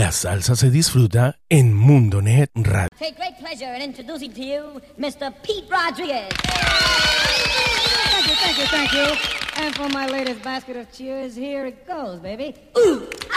La salsa se disfruta en Mundonet Radio. Take great pleasure in introducing to you Mr. Pete Rodriguez. Thank you. And for my latest basket of cheers, here it goes, baby. Ooh.